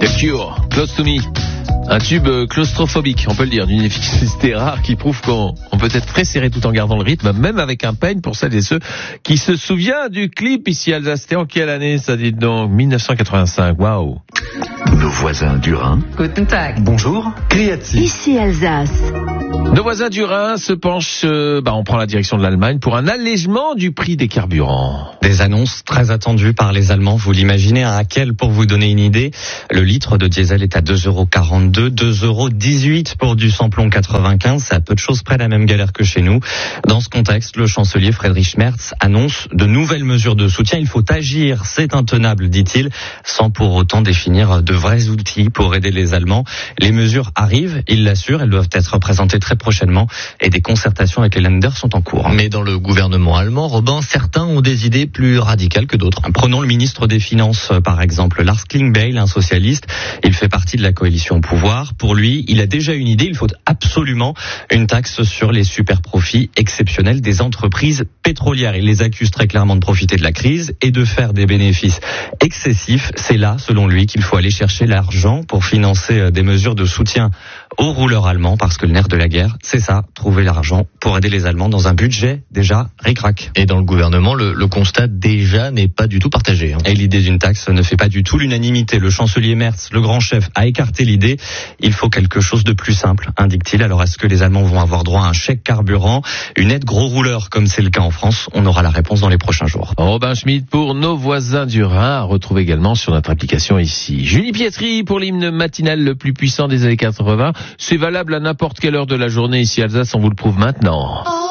The Cure, Close to Me. Un tube claustrophobique, on peut le dire, d'une efficacité rare qui prouve qu'on peut être très serré tout en gardant le rythme, même avec un peigne, pour celles et ceux qui se souviennent du clip ici à Alsace. C'était en quelle année, ça dit donc 1985, waouh. Nos voisins du Rhin. Guten Tag. Bonjour. Creati. Ici Alsace. Nos voisins du Rhin se penchent, on prend la direction de l'Allemagne pour un allègement du prix des carburants. Des annonces très attendues par les Allemands, vous l'imaginez, à quel, pour vous donner une idée, le litre de diesel est à 2,42 €, 2,18 € pour du samplon 95, c'est à peu de choses près la même galère que chez nous. Dans ce contexte, le chancelier Friedrich Merz annonce de nouvelles mesures de soutien. Il faut agir, c'est intenable, dit-il, sans pour autant définir de vrais outils pour aider les Allemands. Les mesures arrivent, il l'assure, elles doivent être présentées très prochainement et des concertations avec les Länder sont en cours. Mais dans le gouvernement allemand, Robin, certains ont des idées plus radicales que d'autres. Prenons le ministre des Finances, par exemple, Lars Klingbeil, un socialiste. Il fait partie de la coalition au pouvoir. Pour lui, il a déjà une idée. Il faut absolument une taxe sur les super-profits exceptionnels des entreprises pétrolières. Il les accuse très clairement de profiter de la crise et de faire des bénéfices excessifs. C'est là, selon lui, qu'il faut aller chercher l'argent pour financer des mesures de soutien aux rouleurs allemands, parce que le nerf de la guerre, c'est ça, trouver l'argent pour aider les Allemands dans un budget déjà ric-rac. Et dans le gouvernement, le constat déjà n'est pas du tout partagé. Et l'idée d'une taxe ne fait pas du tout l'unanimité. Le chancelier Merz, le grand chef, a écarté l'idée. Il faut quelque chose de plus simple, indique-t-il. Alors est-ce que les Allemands vont avoir droit à un chèque carburant, une aide gros rouleur comme c'est le cas en France? On aura la réponse dans les prochains jours. Robin Schmitt pour Nos voisins du Rhin, à retrouver également sur notre application ici. Julie Pietri pour l'hymne matinal le plus puissant des années 80. C'est valable à n'importe quelle heure de la journée ici à Alsace, on vous le prouve maintenant.